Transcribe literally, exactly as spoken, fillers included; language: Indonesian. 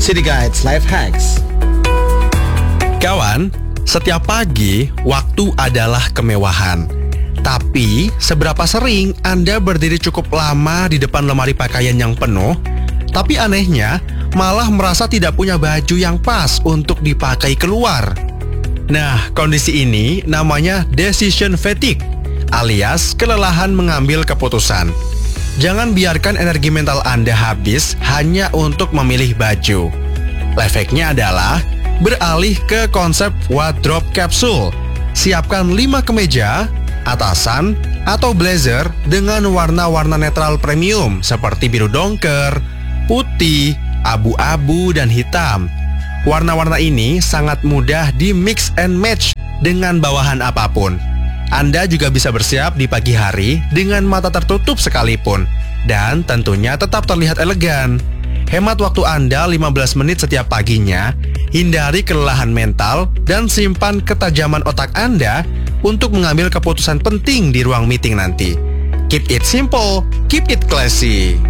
City Guides Life Hacks. Kawan, setiap pagi waktu adalah kemewahan. Tapi seberapa sering Anda berdiri cukup lama di depan lemari pakaian yang penuh, tapi anehnya malah merasa tidak punya baju yang pas untuk dipakai keluar? Nah, kondisi ini namanya decision fatigue, alias kelelahan mengambil keputusan. Jangan biarkan energi mental Anda habis hanya untuk memilih baju. Life hack-nya adalah beralih ke konsep wardrobe capsule. Siapkan lima kemeja, atasan, atau blazer dengan warna-warna netral premium seperti biru dongker, putih, abu-abu, dan hitam. Warna-warna ini sangat mudah di mix and match dengan bawahan apapun. Anda juga bisa bersiap di pagi hari dengan mata tertutup sekalipun, dan tentunya tetap terlihat elegan. Hemat waktu Anda lima belas menit setiap paginya, hindari kelelahan mental, dan simpan ketajaman otak Anda untuk mengambil keputusan penting di ruang meeting nanti. Keep it simple, keep it classy.